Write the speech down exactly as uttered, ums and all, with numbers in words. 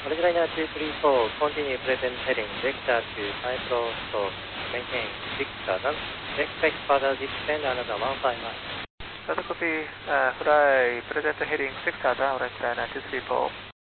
Original two three four, continue present heading, vector to Cyprus to maintain six thousand. Expect further descend another one five nine. Further copy, uh, fly present heading six thousand, Orange Line two three four.